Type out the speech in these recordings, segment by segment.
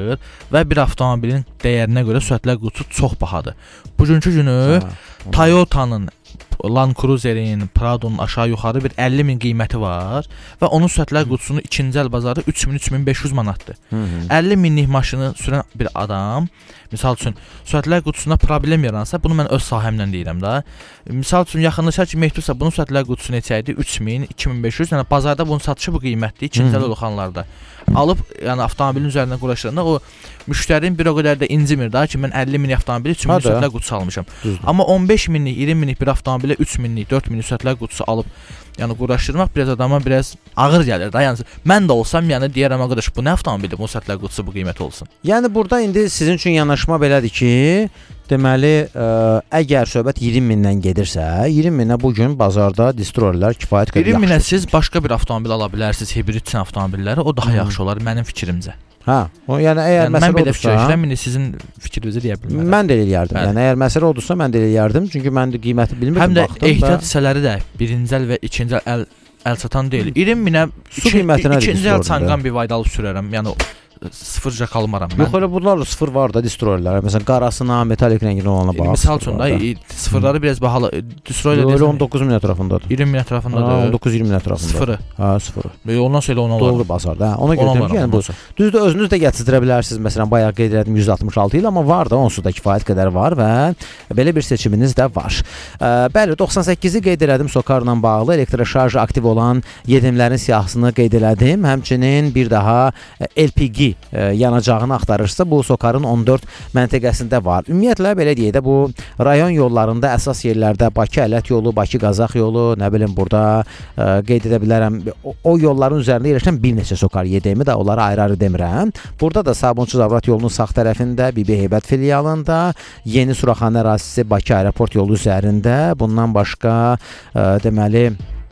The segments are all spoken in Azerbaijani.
satılır və bir avtomobilin dəyərinə görə sürətlər qutusu çox bahadır. Bugünkü günü Toyota'nın, Land Cruiser'in, Prado'nun aşağı yuxarı bir 50.000 qiyməti var və onun sürətlər qutusunu ikinci əl bazarda 3.000-3.500 manatdır. 50.000'lik maşını sürən bir adam, misal üçün, sürətlər qutusuna problem yaransa, bunu mən öz sahəmdən deyirəm da. Misal üçün, yaxınlaşar ki, mehdudsa, bunun sürətlər qutusu neçə idi? 3.000-2.500, yəni bazarda bunun satışı bu qiymətdir, ikinci əl olanlarda. Alıb, yəni avtomobilin üzərindən quraşdıranda o müştərinin bir o qədər də incimir da ki, mən 50.000 avtomobili 3.000 sürətlər qutusu almışam. Amma 15.000-lik, 20.000-lik bir avtomobilə 3.000-lik, 4.000-lik sürətlər qutusu alıb, yəni quraşdırmaq biraz adama biraz ağır gəlir da. Yəni mən də olsam, yəni deyərəm arkadaş, bu nə avtomobildir, bu sürətlər qutusu bu qiymət olsun. Yəni burada indi sizin üçün yanaşma belədir ki, deməli, əgər söhbət 20.000-dən gedirsə, 20.000-ə bugün bazarda Destroyerlər kifayət qədər yaxşı. 20.000-ə siz başqa bir avtomobil ala bilərsiniz, hibrid avtomobilləri, o daha yaxşı olar mənim fikrimcə. Hə, yəni əgər məsələ mən belə olursa, fikirləşirəm, sizin fikrinizi deyə bilmərəm. Mən də eləyərdim. Yəni əgər məsələ olursa, mən də eləyərdim, çünki mən də qiyməti bilmirdim, həm də baxdım. ehtiyat hissələri də birinci əl və ikinci əl satan deyil. 20.000-ə ikinci əl çanqan bir vayda alıb sürərəm. Yəni sıfırca qalmaram mən. Yox, elə bunlar sıfır var da Destroyerlər. Məsələn, qarasına, metalik rəngində olana bax. Misal üçün da sıfırları biraz bahalı. Destroyer desə 19.000 ətrafındadır. 20.000 ətrafındadır. 19-20 ətrafındadır. Sıfırı. Hə, sıfırı. Ondan sonra ona var. Doğru bazarda. Hə, ona görə yəni bu. Düzdür, özünüz də gətizdirə bilərsiniz. Məsələn, bayaq qeyd etdim 166 il, amma var da onsuz da kifayət qədər var və belə bir seçiminiz də var. Bəli, 98-i qeyd elədim Sokarla bağlı, elektroşarj aktiv olan yedimlərin siyahısını qeyd elədim. Həmçinin bir daha LPG yanacağını axtarırsa, bu Sokarın 14 məntəqəsində var. Ümumiyyətlə, belə deyək də, bu rayon yollarında əsas yerlərdə Bakı-Ələt yolu, Bakı-Qazaq yolu, nə bilim, burada qeyd edə bilərəm, o yolların üzərində yerləşən bir neçə Sokar yedəyimi də onları ayrı-ayrı demirəm. Burada da Sabunçu Zavrat yolunun sağ tərəfində, Bibi Heybət filialında, Yeni Suraxanə ərazisi Bakı aeroport yolu üzərində, bundan başqa, deməli,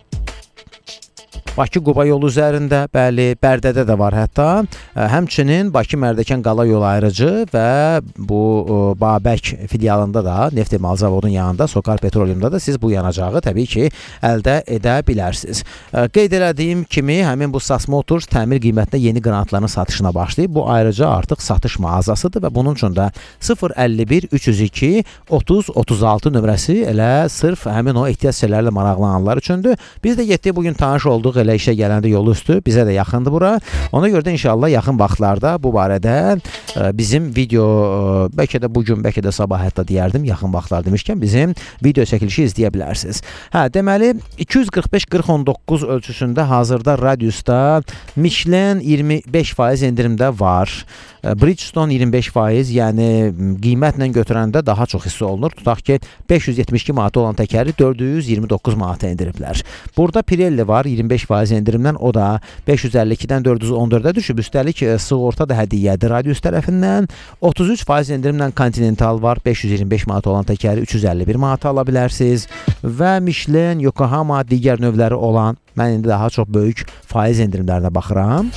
Bakı-Quba yolu üzərində, bəli, Bərdədə də var hətta. Həmçinin Bakı-Mərdəkan qala yolu ayrıcı və bu Babək filialında da, Neft Emal Zavodun yanında, Sokar Petroleumda da siz bu yanacağı təbii ki, əldə edə bilərsiniz. Qeyd elədiyim kimi, həmin bu SAS Motors təmir qiymətində yeni qranatların satışına başlayıb. Bu ayrıca artıq satış mağazasıdır və bunun üçün də 051 302 30 36 nömrəsi elə sırf həmin o ehtiyat hissələrlə maraqlananlar üçündür. Biz də getdik bugün tanış olduq, elə işə gələndə yolu üstü, bizə də yaxındır bura. Ona görə də inşallah yaxın vaxtlarda bu barədə bizim video, bəlkə də bugün, bəlkə də sabah hətta deyərdim, yaxın vaxtlar demişkən bizim video çəkilişi izləyə bilərsiniz. Hə, deməli 245-40-19 ölçüsündə hazırda radiusda Michelin 25% endirimdə var. Bridgestone 25%, yəni qiymətlə götürəndə daha çox hissə olunur. Tutaq ki, 572 manat olan təkəri 429 manata endiriblər. Burada Pirelli var 25% endirimdən, o da 552-dən 414-ə düşüb. Üstəlik sığorta da hədiyyədir radius tərəfindən. 33% endirimdən Continental var, 525 manat olan təkəri 351 manata ala bilərsiniz. Və Michelin, Yokohama digər növləri olan, mən indi daha çox böyük faiz endirimlərinə baxıram.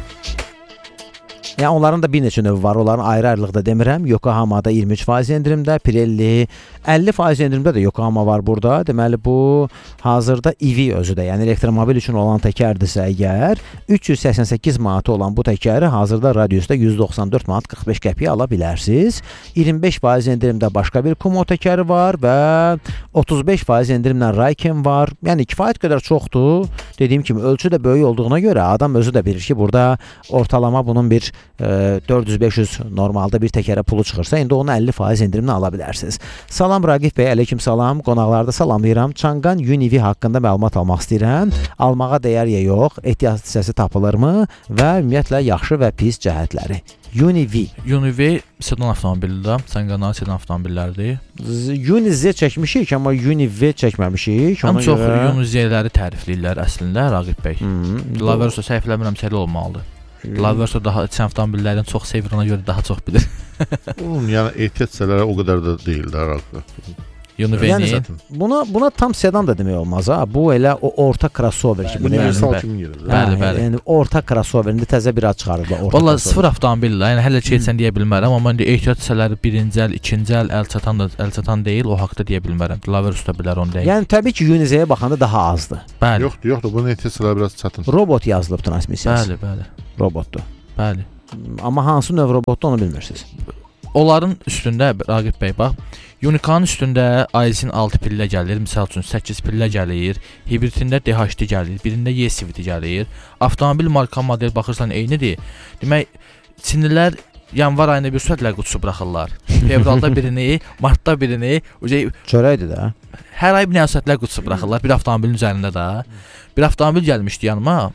Yəni onların da bir neçə növü var, onların ayrı-ayrılıqda demirəm. Yokohamada 23% endirimdə, Pirelli 50% endirimdə də Yokohama var burada. Deməli bu hazırda EV özü də, yəni elektromobil üçün olan təkərdirsə əgər 388 manatı olan bu təkəri hazırda radiusda 194 manat 45 qəpiyə ala bilərsiniz. 25% endirimdə başqa bir Kumo təkəri var və 35% endirimlə Raiken var. Yəni kifayət qədər çoxdur. Dediyim kimi ölçü də böyük olduğuna görə adam özü də bilir ki, burada ortalama bunun bir 400-500 normalda bir təkərə pulu çıxırsa, indi onu 50% endirimlə ala bilərsiniz. Salam Raqif bəy, əleykum salam. Qonaqlarda salamlayıram. Çanqan Univ haqqında məlumat almaq istəyirəm. Almağa dəyər ya yox, ehtiyat hissəsi tapılırmı və ümumiyyətlə yaxşı və pis cəhətləri. Univ sedan avtomobildir, Çanqanın sedan avtomobillərdir. Uniz çəkmişik, amma Univ çəkməmişik. Həm çox Uniz-ləri tərifləyirlər əslində Raqif bəy. Laverso səhifləmirəm səli olmalıdır. Laverso daha içən avtomobillərin çox sevir, ona görə daha çox bilir. Yəni ehtiyat hissələri o qədər də deyil də Raqif. Yəni, buna tam sedan da demək olmaz ha. Bu elə o orta crossover kimi. Universal kimi gedir. Bəli. Yəni orta crossover indi təzə bir ad çıxarıblar. Vallahi sıfır avtomobillər. Yəni hələ keçən deyə bilmərəm, amma indi ehtiyat hissələri birinci əl, ikinci əl, əl çatan deyil, o haqqda deyə bilmərəm. Laverso da bilər onu deyil. Yəni təbii ki, Uniz-yə baxanda daha azdır. Bəli. Yoxdur, bunun ehtiyat hissələri biraz çətin. Robot yazılıb transmissiyası. Bəli. Robotdur. Bəli. amma hansı növ robotda onu bilmirsiniz. Onların üstündə Raqib bəy bax, Unicorn üstündə Aisin 6 pillə gəlir, misal üçün 8 pillə gəlir, hibridində DHD gəlir, birində YCVD gəlir. Avtomobil marka model baxırsan eynidir. Demək, Çinlilər yanvar ayında bir sürətlə qutusu buraxırlar. Fevralda birini, martda birini, çörəkdir də. Hər ay bir sürətlə qutusu buraxırlar bir avtomobilin üzərində də. Bir avtomobil gəlmişdi yanıma,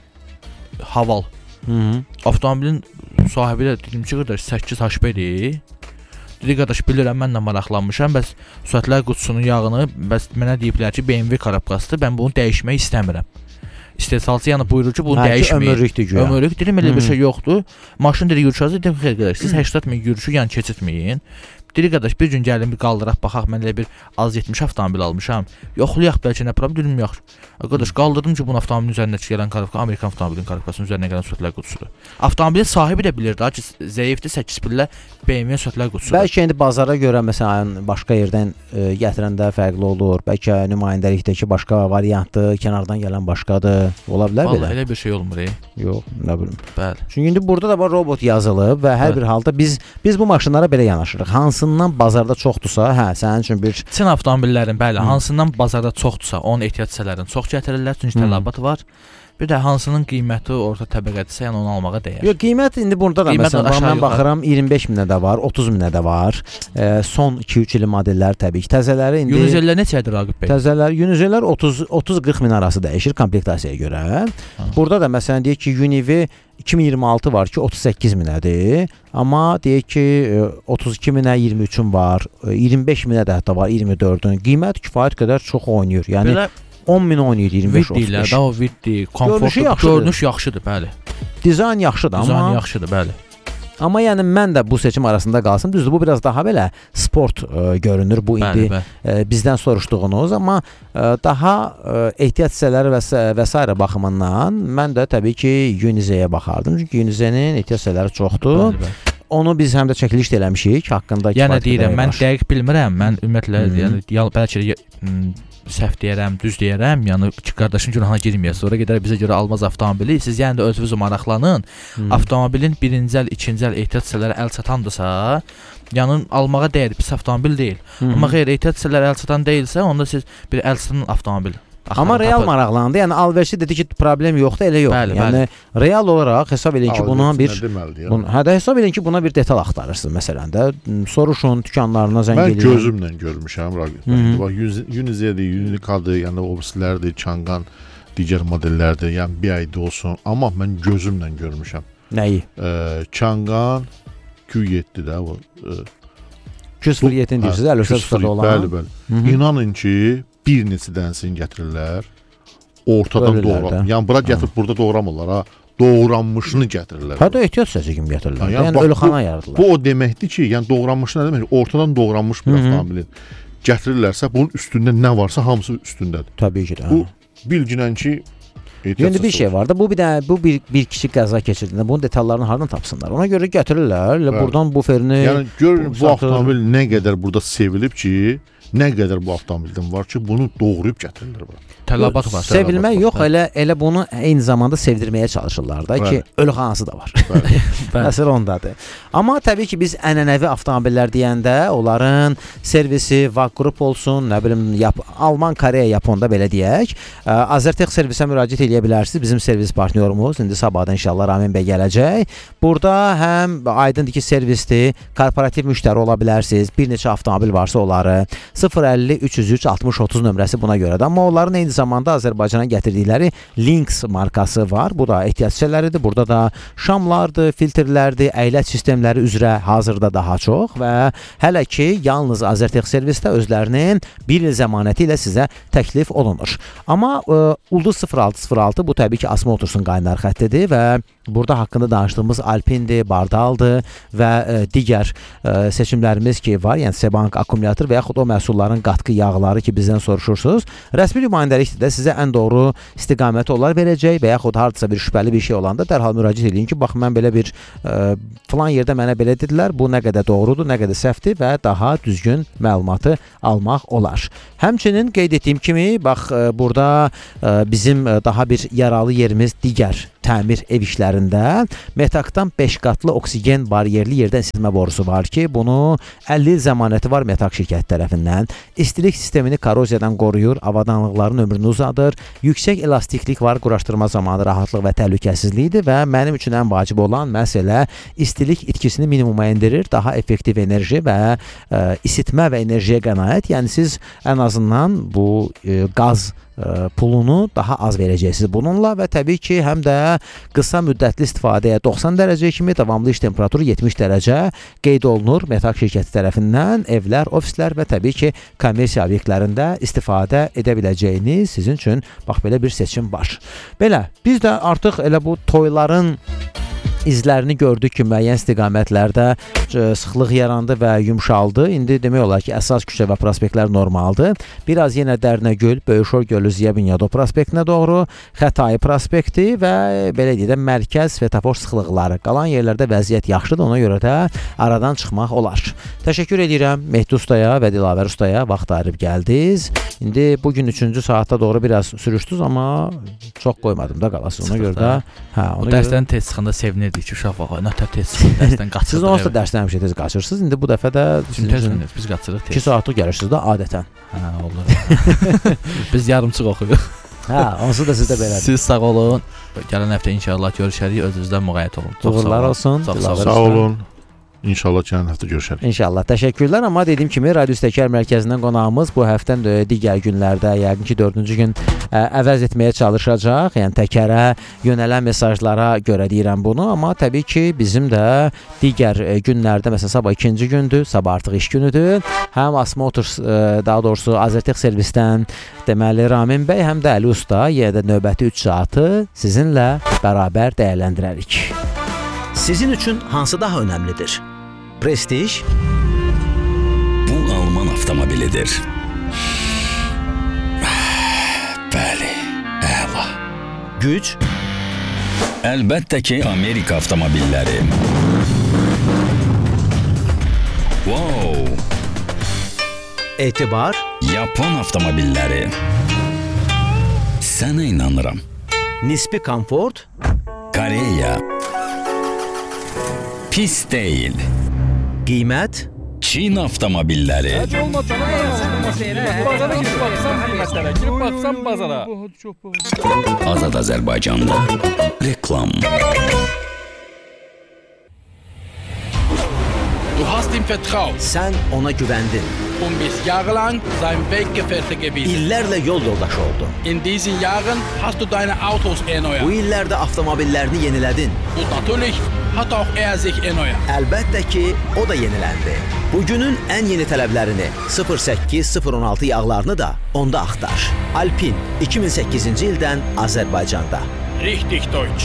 Haval. Avtomobilin sahibi də dedim ki, qardaş 8 HP-dir. Dedi, qardaş bilirəm, mən də maraqlanmışam, bəs sürətlər qutusunun yağını, bəs mənə deyiblər ki, BMW karabkasıdır, mən bunu dəyişmək istəmirəm. İstehsalçı yəni buyurur ki, bunu dəyişməyin. Ömürlük. Dedim, elə bir şey yoxdur. Maşın dedi, yürüşəcək, dedim, xeyr qardaş, siz 80 min yürüşü yəni keçirtməyin. Dedi, qardaş, bir gün gəlin, bir qaldıraq, baxaq, mən elə bir az 70 avtomobil almışam. Yoxlayaq, bəlkə nə problem, dedim, yox. Qardaş, qaldırdım ki, bunun avtomobilin üzərində gələn karabka, Amerikan avtomobilin karabkasının üzərinə gələn sürətlər qutusudur. Avtomobilin sahibi də bilir daha ki, zəifdir, 8 pillə BMW sürətlər qutusudur. Bəlkə indi bazara görə, məsələn, başqa yerdən gətirəndə fərqli olur. Bəlkə nümayəndəlikdəki başqa variantdır, kənardan gələn başqadır. Ola bilər belə. Vallahi elə bir şey olmur. Yox, nə bilim. Bəli. Çünki indi burada da var robot yazılıb və hər bir halda biz bu maşınlara belə yanaşırıq. Hansından bazarda çoxdursa, sənin üçün bir Çin avtomobillərin, bəli, hansından bazarda çoxdursa, onun ehtiyac hissələrini çox gətirirlər, çünki tələbat var. Bir də hansının qiyməti orta təbəqədirsə, yəni onu almağa dəyər. Yox, qiymət indi burada da Qiymət məsələn, mən yuxarı. baxıram 25 minə də var, 30 minə də var. Son 2-3 ilin modellər təbii ki, təzələri indi Unizellər neçədir Raqib bəy? Təzələr, Unizellər 30-40 min arası dəyişir komplektasiyaya görə. Burada da məsələn deyək ki, Univi 2026 var ki, 38 minədir. Amma deyək ki, 32 minə 23-ün var, 25 minə də hətta var 24-ün. Qiymət kifayət qədər çox oynayır. Yəni belə 10 min oynayır 25-35. Viddirlər, da o viddir, komfortdur, görünüş yaxşıdır, bəli. Dizayn yaxşıdır, Dizayn yaxşıdır, bəli. Amma yəni mən də bu seçim arasında qalsın. Düzdür, bu biraz daha belə sport görünür bu indi bizdən soruşduğunuz, amma daha ehtiyat hissələri və s. baxımından mən də təbii ki, Unizeyə baxardım. Çünki Unizenin ehtiyat hissələri çoxdur. Onu biz həm də çəkiliş də eləmişik haqqında. Yəni deyirəm, mən dəqiq bilmirəm. Mən ümumiyyətlə yəni bəlkə səhv deyərəm, düz deyərəm. Yəni ki, qardaşın günahına girməyə. Sonra gedər bizə görə almaz avtomobili. Siz yəni də özünüz maraqlanın. Avtomobilin birinci əl, ikinci əl ehtiyat hissələri əl çatandırsa, yəni almağa dəyər, pis avtomobil deyil. Amma xeyr, ehtiyat hissələri əl çatan deyilsə, onda siz bir əl çatan avtomobil. Amma real maraqlandı. Yəni alverçi dedi ki, problem yoxdur, elə yox. Bəli, yəni real olaraq hesab edin ki, buna bir hesab edin ki, buna bir detal axtarırsınız məsələn də. Soruşun dükanlarına zəng eləyin. Mən gözümlə görmüşəm Raqib. Bax Unizedir, Unicadır, yəni obsilərdir, Changan, digər modellərdir. Yəni bir ayda olsun, amma mən gözümlə görmüşəm. Nəyi? Changan Q7 də o. Q07-ni deyirsiniz, əlbəttə olan. Bəli. İnanın ki, bir neçə dənəsini gətirirlər, ortadan doğram. Yəni bura gətirib burada doğramırlar, ha. Doğranmışını gətirirlər. Hətta ehtiyat hissəsi kimi gətirirlər. Yəni ölüxana ayırdılar. Bu o deməkdir ki, yəni doğranmış nə demək? Ortadan doğranmış bir avtomobilin gətirirlərsə, bunun üstündə nə varsa hamısı üstündədir. Təbii ki də. Bu bilginən ki, yəni bir şey var da, bu bir kiçik qəza keçirdiyində bunun detallarını hardan tapsınlar? Ona görə gətirirlər, buradan buferini. Yəni görün bu avtomobil nə qədər burada sevilib ki, nə qədər bu avtomobildən var ki, bunu doğrayıb gətirirlər bura. Tələbat var. Sevilmək yox, elə bunu eyni zamanda sevdirməyə çalışırlar da ki, ölüxanası da var. Məsələ ondadır. Amma təbii ki, biz ənənəvi avtomobillər deyəndə onların servisi, VAG qrup olsun, nə bilim, Alman, Koreya, Yaponda belə deyək, Azertex servisə müraciət edə bilərsiniz. Bizim servis partnyorumuz indi sabahdan inşallah Ramin bəy gələcək. Burada həm aydındır ki, servisdir, korporativ müştəri ola bilərsiniz. Bir neçə avtomobil varsa onları 050 303 60 30 nömrəsi buna görədir. Amma onların eyni zamanda Azərbaycana gətirdikləri Lynx markası var. Bu da ehtiyat hissələridir. Burada da şamlardır, filtrlərdir, əyləc sistemləri üzrə hazırda daha çox və hələ ki, yalnız Azertex servisdə özlərinin bir il zəmanəti ilə sizə təklif olunur. Amma Ulduz 0606 bu təbii ki, Asma Otursun qaynar xəttidir və burada haqqında danışdığımız Alpindir, Bardaldır və digər seçimlərimiz ki var, yəni Sebank akkumulyator və yaxud o məhsulların qatqı yağları ki bizdən soruşursunuz. Rəsmi nümayəndəlikdir də sizə ən doğru istiqaməti onlar verəcək və yaxud hardasa bir şübhəli bir şey olanda dərhal müraciət edin ki, bax mən belə bir falan yerdə mənə belə dedilər, bu nə qədər doğrudur, nə qədər səhvdir və daha düzgün məlumatı almaq olar. Həmçinin qeyd etdiyim kimi, bax burada bizim daha bir yaralı yerimiz digər təmir ev işlərində Metaqdan 5 qatlı oksigen bariyerli yerdən isitmə borusu var ki, bunu 50 il zəmanəti var Metaq şirkəti tərəfindən. İstilik sistemini koroziyadan qoruyur, avadanlıqların ömrünü uzadır, yüksək elastiklik var, quraşdırma zamanı rahatlıq və təhlükəsizlikdir və mənim üçün ən vacib olan məsələ istilik itkisini minimuma endirir, daha effektiv enerji və isitmə və enerjiyə qənaət. Yəni siz ən azından bu qaz pulunu daha az verəcəksiniz bununla və təbii ki, həm də qısa müddətli istifadəyə 90 dərəcə kimi, davamlı iş temperaturu 70 dərəcə qeyd olunur Metaq şirkəti tərəfindən evlər, ofislər və təbii ki, kommersiya obyektlərində istifadə edə biləcəyiniz sizin üçün bax belə bir seçim var. Belə, biz də artıq elə bu toyların izlərini gördük ki, müəyyən istiqamətlərdə sıxlıq yarandı və yumşaldı. İndi demək olar ki, əsas küçə və prospektlər normaldır. Biraz yenə Dərnəgöl, Böyükşor Gölü, Ziya Bünyadov prospektinə doğru, Xətai prospekti və belə deyək də mərkəz svetofor sıxlıqları. Qalan yerlərdə vəziyyət yaxşıdır, ona görə də aradan çıxmaq olar. Təşəkkür edirəm Mehdi ustaya və Dilavər ustaya, vaxt ayırıb gəldiniz. İndi bugün 3-cü saatda doğru biraz sürüşdünüz, amma çox qoymadım da qalasınız. Ona görə də dərslərin tez çıxanda sevinirdik ki, uşaq vaxt nətər tez çıxır, dərsdən qaçırdı. Siz onsuz da dərsdən həmişə tez qaçırsınız. İndi bu dəfə də biz qaçırıq tez. 2 saatlıq gəlirsiniz də adətən. Hə, olur. Biz yarımçıq oxuyuruq. Hə, onsuz da sizdə belədir. Siz sağ olun. Gələn həftə inşallah görüşərik. Özünüzdən müğayət olun. Uğurlar olsun. Sağ olun. İnşallah gələn həftə görüşərik. İnşallah. Təşəkkürlər. Amma dediyim kimi Radio İstəkər Mərkəzindən qonağımız bu həftə digər günlərdə, yəqin ki 4-cü gün əvəz etməyə çalışacaq. Yəni təkərə yönələn mesajlara görə deyirəm bunu, amma təbii ki bizim də digər günlərdə, məsələn sabah 2-ci gündür, sabah artıq iş günüdür. Həm Asma Motors, daha doğrusu Azertex servisdən deməli Ramin bəy, həm də Əli usta yenə də növbəti 3 saatı sizinlə bərabər dəyərləndirərik. Sizin üçün hansı daha önəmlidir? Prestij? Bu Alman avtomobilidir. Bəli, əla. Güc? Əlbəttə ki, Amerika avtomobilləri. Wow! Etibar? Yapon avtomobilləri. Sənə inanıram. Nisbi komfort? Koreya. Pis deyil. Qiymət? Çin avtomobilləri. Azad Azərbaycanda. Reklam. Du hast ihm vertraut Sən ona güvəndin. und bist jahrelang sein Weggefährte gewesen. İllərlə yol yoldaşı oldun. In diesen Jahren hast du deine Autos erneuert. Bu illərdə avtomobillerini yenilədin. Und natürlich hat auch er sich erneuert. Əlbəttə ki, o da yeniləndi. Bugünün ən yeni tələblərini 08-016 yağlarını da onda axtar. Alpin 2008-ci ildən Azərbaycanda. Richtig deutsch.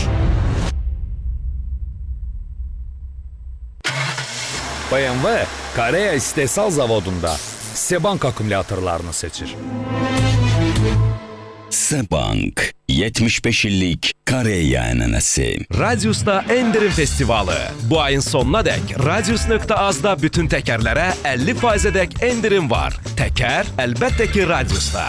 BMW Koreya istehsal zavodunda Sebank akümülatörlərini seçir. Sebank 75 illik Koreya ənənəsi. Radius'ta Endirim Festivalı. Bu ayın sonuna dək Radius.az-da bütün təkərlərə 50% dək endirim var. Təkər əlbəttə ki Radius'da.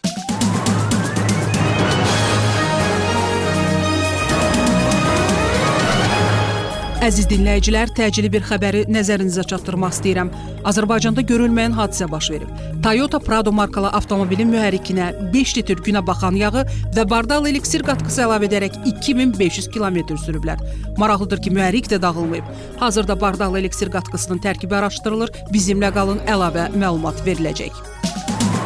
Əziz dinləyicilər, təcili bir xəbəri nəzərinizə çatdırmaq istəyirəm. Azərbaycanda görülməyən hadisə baş verib. Toyota Prado markalı avtomobilin mühərrikinə 5 litr günə baxan yağı və bardal eliksir qatqısı əlavə edərək 2500 kilometr sürüblər. Maraqlıdır ki, mühərrik də dağılmayıb. Hazırda bardal eliksir qatqısının tərkibi araşdırılır. Bizimlə qalın, əlavə məlumat veriləcək.